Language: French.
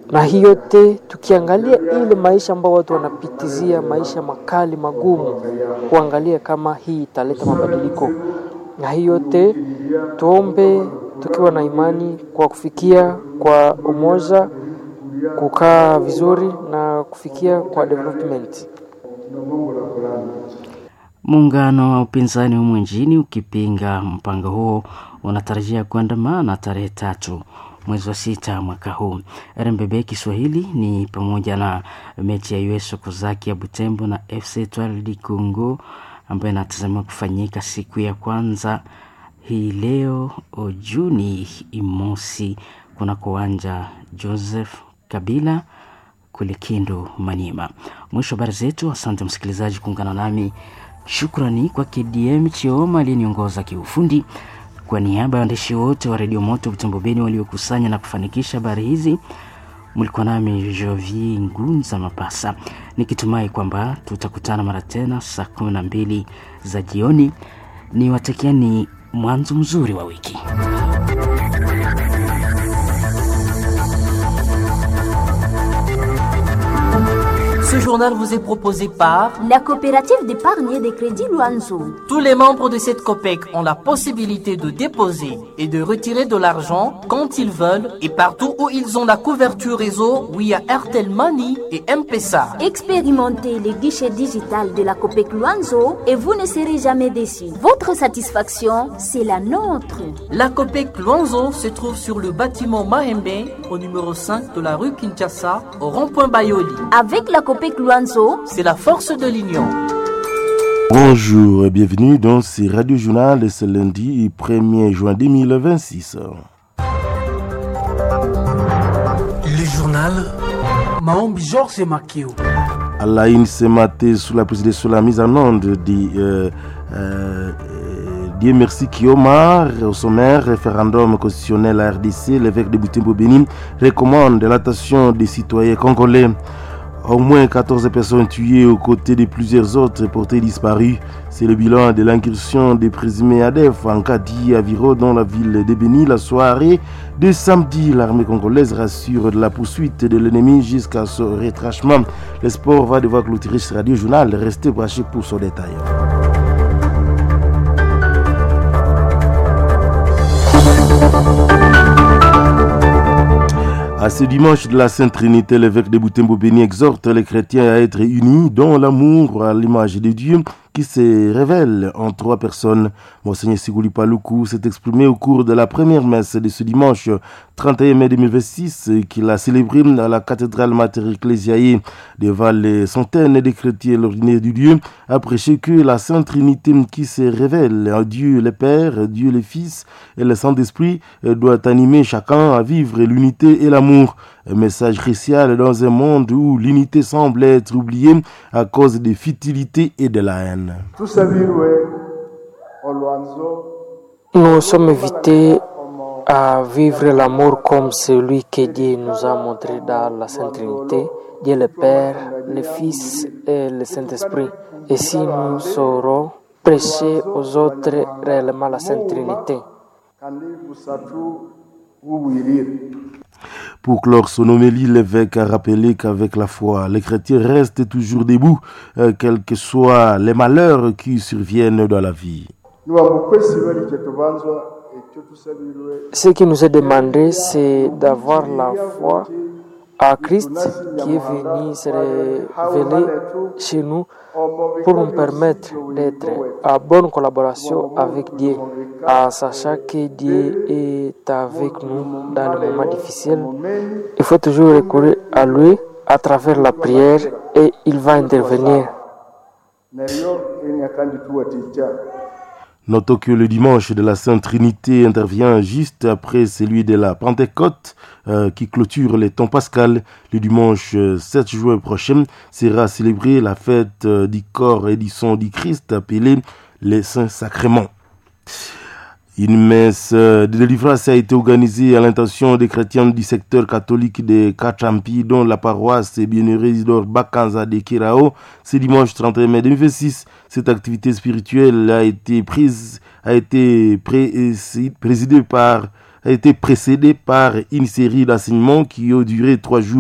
Na hiyo yote tukiangalia ile maisha ambayo watu wanapitizia, maisha makali magumu, kuangalia kama hii italeta mabadiliko. Na hiyo yote tuombe tukiwa na imani kwa kufikia kwa umoja, kukaa vizuri na kufikia kwa development. Muungano wa upinzani humu nchini ukipinga mpango huo unatarajia kuandamana tarehe 3 mwezi wa 6 mwaka huu. RMBB Kiswahili ni pamoja na mechi ya US Okazaki ya Butembo na FC Etoile du Congo ambayo inatazamiwa kufanyika siku ya kwanza hii leo Juni mosi kunako uwanja Joseph Kabila kule Kindu, Maniema. Mwisho habari zetu. Asante msikilizaji kuungana nami. Shukrani kwa KDM Chioma aliyeniongoza kiufundi. Kwa niaba ya waandishi wote wa Radio Moto Butembo Beni waliokusanya na kufanikisha habari hizi, mlikuwa nami Jovi Ngunza Mapasa, nikitumai kwamba tutakutana mara tena saa 12 za jioni. Niwatakieni mwanzo mzuri wa wiki. Ce journal vous est proposé par la coopérative d'épargne et de crédit Luanzo. Tous les membres de cette COPEC ont la possibilité de déposer et de retirer de l'argent quand ils veulent et partout où ils ont la couverture réseau via Airtel Money et M-Pesa. Expérimentez les guichets digital de la COPEC Luanzo et vous ne serez jamais déçus. Votre satisfaction, c'est la nôtre. La COPEC Luanzo se trouve sur le bâtiment Mahembe au numéro 5 de la rue Kinshasa au rond-point Bayoli. Avec la COPEC Luanzo, c'est la force de l'union. Bonjour et bienvenue dans ce Radio Journal de ce lundi 1er juin 2026. Le journal Maombi Georges Makio. À la une ce matin, sous la présidence de la mise en onde de Dieu merci Kioma, au sommaire, référendum constitutionnel à RDC, l'évêque de Butembo Béni recommande l'attention des citoyens congolais. Au moins 14 personnes tuées aux côtés de plusieurs autres portées disparues. C'est le bilan de l'incursion des présumés ADF en Kadi à Viro dans la ville de Béni la soirée de samedi. L'armée congolaise rassure de la poursuite de l'ennemi jusqu'à son retranchement. Le sport va devoir clôturer ce radio journal. Restez branchés pour son détail. À ce dimanche de la Sainte Trinité, l'évêque de Butembo Béni exhorte les chrétiens à être unis dans l'amour à l'image de Dieu qui se révèle en 3 personnes. Monseigneur Siguli Paluku s'est exprimé au cours de la première messe de ce dimanche 31 mai 2026 qu'il a célébré à la cathédrale Mater Ecclesiae devant les centaines de chrétiens ordinaires du Dieu, a prêché que la Sainte Trinité qui se révèle en Dieu le Père, Dieu le Fils et le Saint-Esprit doit animer chacun à vivre l'unité et l'amour. Un message crucial dans un monde où l'unité semble être oubliée à cause des futilités et de la haine. Nous sommes invités à vivre l'amour comme celui que Dieu nous a montré dans la Sainte Trinité, Dieu le Père, le Fils et le Saint-Esprit. Et si nous saurons prêcher aux autres réellement la Sainte Trinité. Pour clore son homélie, l'évêque a rappelé qu'avec la foi, les chrétiens restent toujours debout, quels que soient les malheurs qui surviennent dans la vie. Ce qui nous est demandé, c'est d'avoir la foi à Christ qui est venu se révéler chez nous pour nous permettre d'être en bonne collaboration avec Dieu, en sachant que Dieu est avec nous dans les moments difficiles. Il faut toujours recourir à lui à travers la prière et il va intervenir. Notons que le dimanche de la Sainte Trinité intervient juste après celui de la Pentecôte qui clôture le temps pascal. Le dimanche 7 juin prochain sera célébrée la fête du corps et du sang du Christ appelée les Saints Sacrements. Une messe de délivrance a été organisée à l'intention des chrétiens du secteur catholique de Kachampi, dont la paroisse Bienheureux Isidore Bakanza de Kirao. Ce dimanche 31 mai 2026, cette activité spirituelle a été précédée par une série d'enseignements qui ont duré 3 jours.